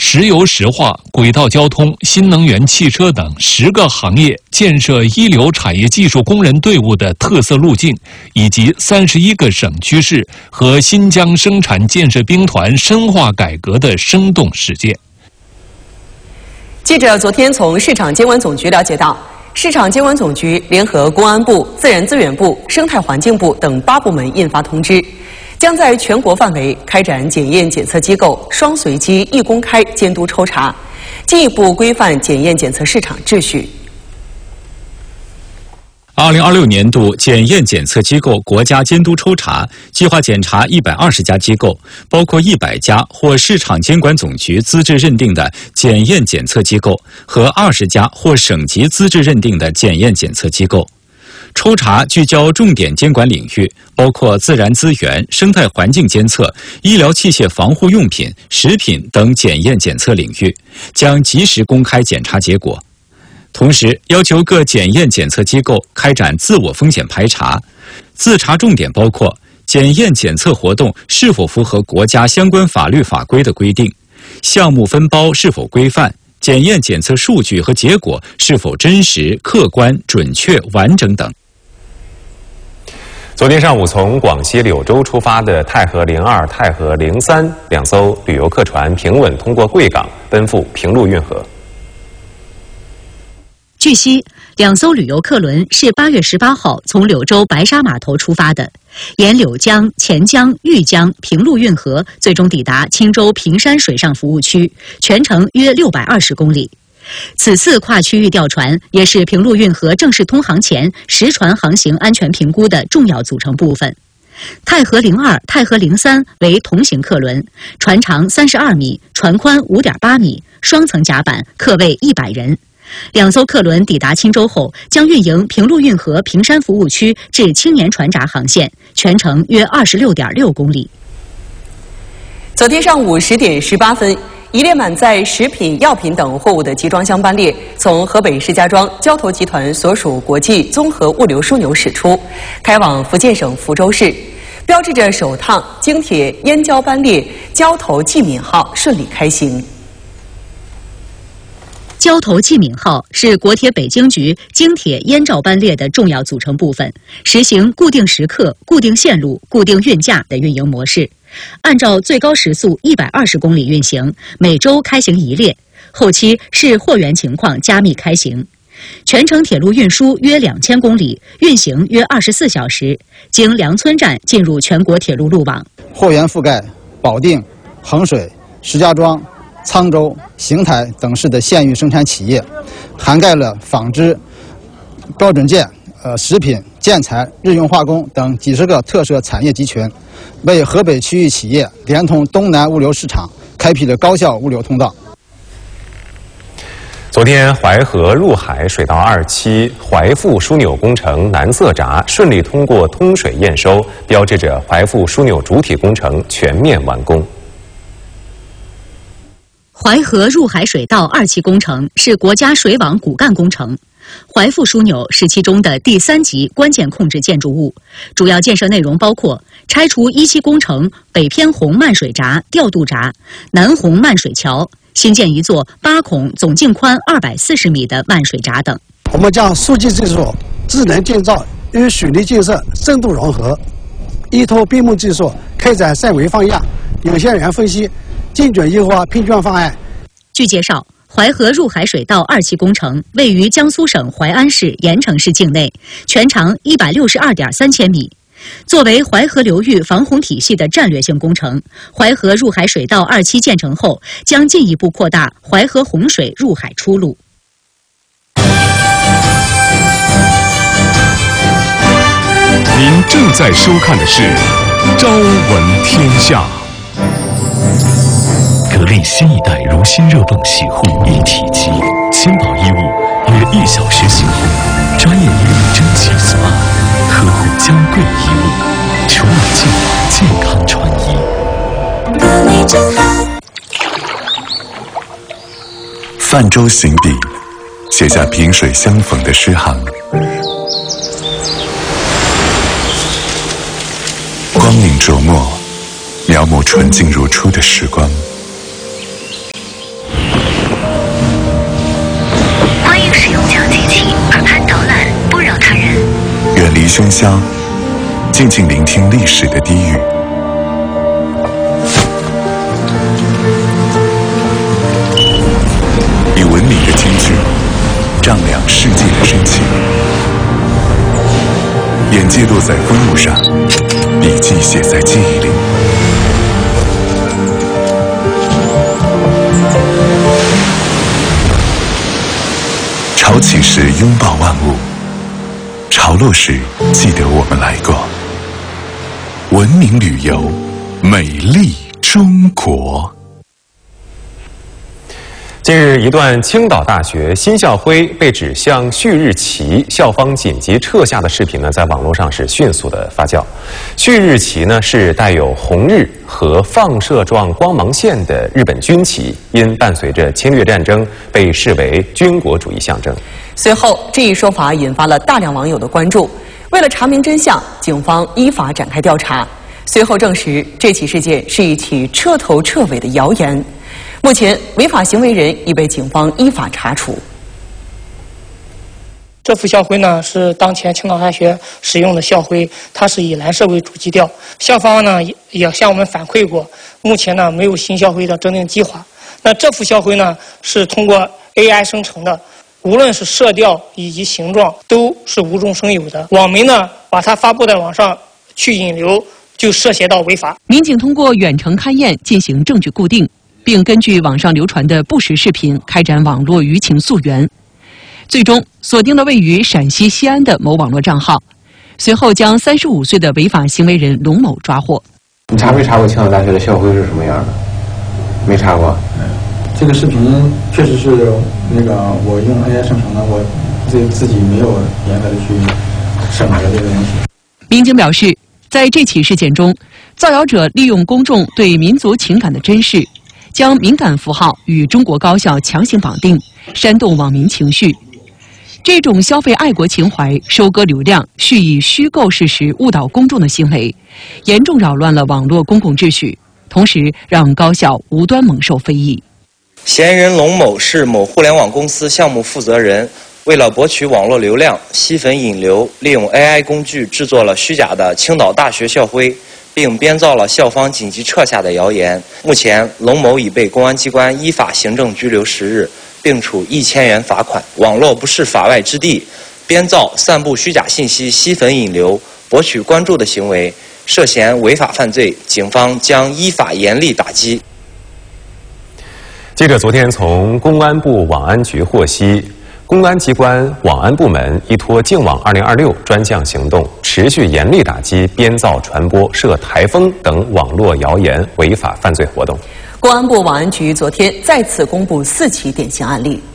石油石化、轨道交通、新能源汽车等10个行业建设一流产业技术工人队伍的特色路径，以及31个省区市和新疆生产建设兵团深化改革的生动实践。 记者昨天从市场监管总局了解到，市场监管总局联合公安部、自然资源部、生态环境部等8部门印发通知，将在全国范围开展检验检测机构双随机一公开监督抽查，进一步规范检验检测市场秩序。 2026年度检验检测机构国家监督抽查计划检查120家机构，包括100家获市场监管总局资质认定的检验检测机构和20家获省级资质认定的检验检测机构。抽查聚焦重点监管领域，包括自然资源、生态环境监测、医疗器械防护用品、食品等检验检测领域，将及时公开检查结果。同时，要求各检验检测机构开展自我风险排查，自查重点包括检验检测活动是否符合国家相关法律法规的规定，项目分包是否规范，检验检测数据和结果是否真实、客观、准确、完整等。 昨天上午从广西柳州出发的太和02、太和03两艘旅游客船平稳通过贵港，奔赴平陆运河。 据悉，2艘旅游客轮是8月18号从柳州白沙码头出发的，沿柳江、钱江、豫江、平陆运河，最终抵达钦州平山水上服务区，全程约620公里。此次跨区域吊船也是平陆运河正式通航前实船航行安全评估的重要组成部分。太和02、太和03为同型客轮，船长32米，船宽5.8米，双层甲板，客位100人。2艘客轮抵达钦州后，将运营平陆运河平山服务区至青年船闸航线，全程约26.6公里。 昨天上午10点18分，一列满载食品、药品等货物的集装箱班列从河北石家庄交投集团所属国际综合物流枢纽驶出，开往福建省福州市，标志着首趟京铁燕郊班列交投济闽号顺利开行。 交投济闽号是国铁北京局京铁燕赵班列的重要组成部分，实行固定时刻、固定线路、固定运价的运营模式，按照最高时速120公里运行，每周开行1列，后期视货源情况加密开行。全程铁路运输约2000公里，运行约24小时，经梁村站进入全国铁路路网。 货源覆盖保定、衡水、石家庄、沧州、邢台等市的县域生产企业，涵盖了纺织、标准件、食品、建材、日用化工等几十个特色产业集群，为河北区域企业连通东南物流市场开辟了高效物流通道。 昨天，淮河入海水道2期淮阜枢纽工程南色闸顺利通过通水验收，标志着淮阜枢纽主体工程全面完工。 淮河入海水道2期工程是国家水网骨干工程，淮阜枢纽是其中的第3级关键控制建筑物，主要建设内容包括拆除1期工程北偏洪漫水闸、调度闸、南洪漫水桥，新建一座8孔、总净宽240米的漫水闸等。 我们将数据技术、智能建造与水利建设深度融合，依托闭幕技术开展三维放压、有限元分析，精准优化拼装方案。 据介绍，淮河入海水道2期工程位于江苏省淮安市盐城市境内，全长162.3千米。作为淮河流域防洪体系的战略性工程，淮河入海水道2期建成后，将进一步扩大淮河洪水入海出路。 您正在收看的是《朝闻天下》。格力新一代如新热泵洗护一体机，轻薄衣物约1小时洗护，专业衣物蒸汽 SPA， 呵护娇贵衣物，除了净健康穿衣。格力真好。 泛舟行笔，写下萍水相逢的诗行。光影琢磨，描摹纯净如初的时光。 喧嚣，静静聆听历史的低语。以文明的金句丈量世界的深情，眼界落在风物上，笔记写在记忆里。潮起时拥抱万物，潮落时记得我们来过。文明旅游，美丽中国。 近日，一段青岛大学新校徽被指向旭日旗，校方紧急撤下的视频呢，在网络上是迅速的发酵。旭日旗呢是带有红日和放射状光芒线的日本军旗，因伴随着侵略战争，被视为军国主义象征。 随后，这一说法引发了大量网友的关注。为了查明真相，警方依法展开调查。随后证实，这起事件是一起彻头彻尾的谣言。目前，违法行为人已被警方依法查处。 这幅校徽呢是当前青岛大学使用的校徽，它是以蓝色为主基调。校方呢也向我们反馈过，目前呢没有新校徽的制定计划。那这幅校徽呢是通过 AI 生成的，无论是色调以及形状都是无中生有的。网民呢把它发布在网上去引流，就涉嫌到违法。 民警通过远程勘验进行证据固定，并根据网上流传的不实视频开展网络舆情溯源，最终锁定了位于陕西西安的某网络账号，随后将35岁的违法行为人龙某抓获。 你查没查过青岛大学的校徽是什么样的？没查过。 这个视频确实是我用 AI 生成的，我自己没有严格的去审核这个东西。 民警表示，在这起事件中，造谣者利用公众对民族情感的珍视，将敏感符号与中国高校强行绑定，煽动网民情绪。这种消费爱国情怀、收割流量、蓄意虚构事实误导公众的行为，严重扰乱了网络公共秩序，同时让高校无端蒙受非议。 嫌疑人龙某是某互联网公司项目负责人，为了博取网络流量、吸粉引流，利用 AI 工具制作了虚假的青岛大学校徽，并编造了校方紧急撤下的谣言。目前，龙某已被公安机关依法行政拘留10日，并处1000元罚款。网络不是法外之地，编造、散布虚假信息、吸粉引流、博取关注的行为，涉嫌违法犯罪，警方将依法严厉打击。 记者昨天从公安部网安局获悉，公安机关网安部门依托净网2026专项行动，持续严厉打击编造、传播涉台风等网络谣言违法犯罪活动。 公安部网安局昨天再次公布4起典型案例。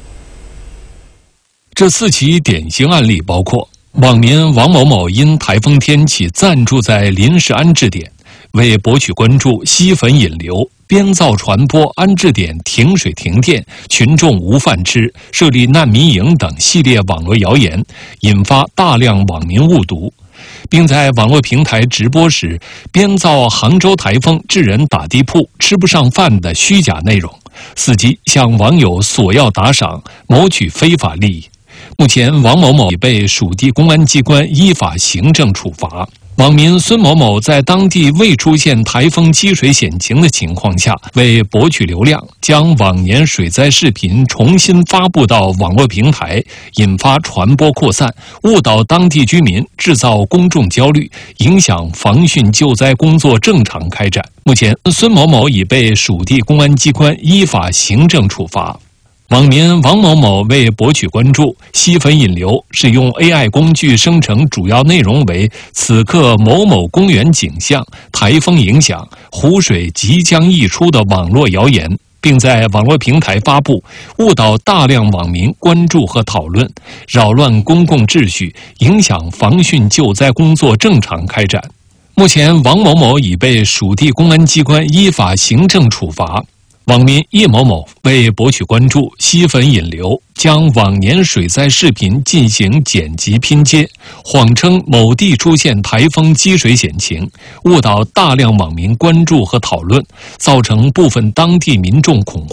这4起典型案例包括：网民王某某因台风天气暂住在临时安置点，为博取关注、吸粉引流，编造传播安置点停水停电、群众无饭吃、设立难民营等系列网络谣言，引发大量网民误读，并在网络平台直播时编造杭州台风致人打地铺、吃不上饭的虚假内容，伺机向网友索要打赏，谋取非法利益。目前，王某某已被属地公安机关依法行政处罚。网民孙某某在当地未出现台风积水险情的情况下，为博取流量，将往年水灾视频重新发布到网络平台，引发传播扩散，误导当地居民，制造公众焦虑，影响防汛救灾工作正常开展。目前，孙某某已被属地公安机关依法行政处罚。网民王某某为博取关注、吸粉引流，使用 AI 工具生成主要内容为此刻某某公园景象、台风影响、湖水即将溢出的网络谣言，并在网络平台发布，误导大量网民关注和讨论，扰乱公共秩序，影响防汛救灾工作正常开展。目前，王某某已被属地公安机关依法行政处罚。网民叶某某为博取关注、吸粉引流，将往年水灾视频进行剪辑拼接，谎称某地出现台风积水险情，误导大量网民关注和讨论，造成部分当地民众恐慌。